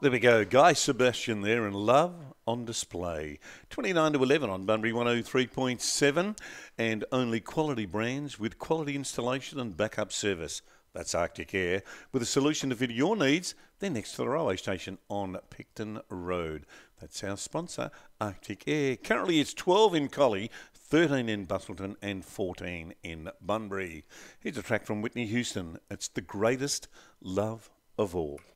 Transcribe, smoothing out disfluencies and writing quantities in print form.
There we go. Guy Sebastian there and Love on Display. 29 to 11 on Bunbury 103.7 and only quality brands with quality installation and backup service. That's Arctic Air. With a solution to fit your needs, they're next to the railway station on Picton Road. That's our sponsor, Arctic Air. Currently it's 12 in Collie, 13 in Busselton and 14 in Bunbury. Here's a track from Whitney Houston. It's The Greatest Love of All.